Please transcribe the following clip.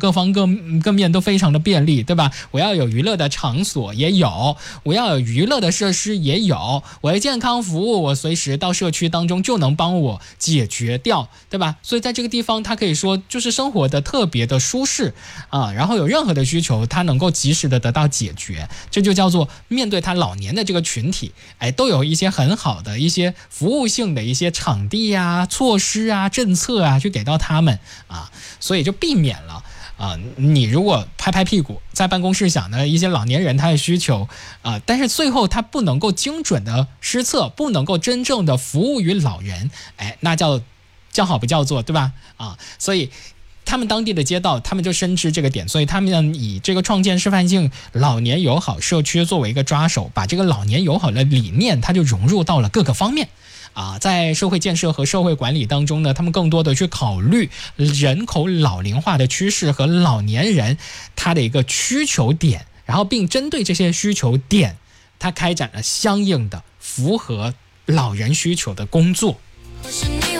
各方各面都非常的便利，对吧？我要有娱乐的场所也有，我要有娱乐的设施也有，我的健康服务我随时到社区当中就能帮我解决掉，对吧？所以在这个地方它可以说就是生活的特别的舒适啊，然后有任何的需求它能够及时的得到解决，这就叫做面对他老年的这个群体，都有一些很好的一些服务性的一些场地啊、措施啊、政策啊去给到他们啊，所以就避免了你如果拍拍屁股在办公室想的一些老年人他的需求但是最后他不能够精准的施策，不能够真正的服务于老人，那叫好不叫座，对吧？所以他们当地的街道他们就深知这个点，所以他们以这个创建示范性老年友好社区作为一个抓手，把这个老年友好的理念它就融入到了各个方面在社会建设和社会管理当中呢，他们更多的去考虑人口老龄化的趋势和老年人他的一个需求点，然后并针对这些需求点他开展了相应的符合老人需求的工作。